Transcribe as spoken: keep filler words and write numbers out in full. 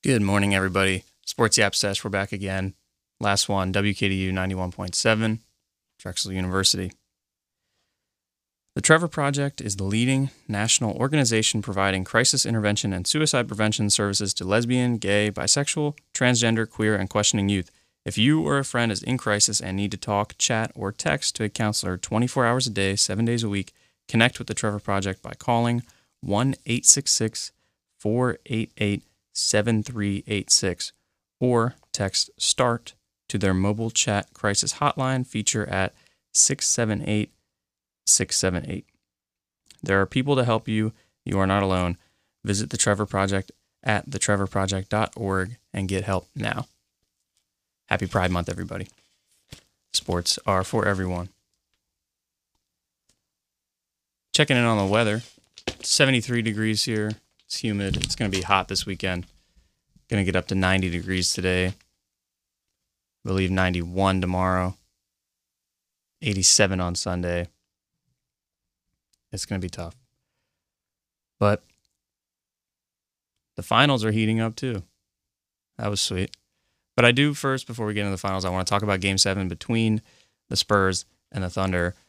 Good morning, everybody. Sports Yap Sesh, we're back again. Last one, W K D U ninety-one point seven, Drexel University. The Trevor Project is the leading national organization providing crisis intervention and suicide prevention services to lesbian, gay, bisexual, transgender, queer, and questioning youth. If you or a friend is in crisis and need to talk, chat, or text to a counselor twenty-four hours a day, seven days a week, connect with the Trevor Project by calling one eight six six, four eight eight, seven three eight six or text START to their mobile chat crisis hotline feature at six seven eight, six seven eight. There are people to help you. You are not alone. Visit the Trevor Project at the trevor project dot org and get help now. Happy Pride Month, everybody. Sports are for everyone. Checking in on the weather. seventy-three degrees here. It's humid. It's going to be hot this weekend. Going to get up to ninety degrees today. I believe ninety-one tomorrow. eighty-seven on Sunday. It's going to be tough. But the finals are heating up too. That was sweet. But I do first, before we get into the finals, I want to talk about Game seven between the Spurs and the Thunder.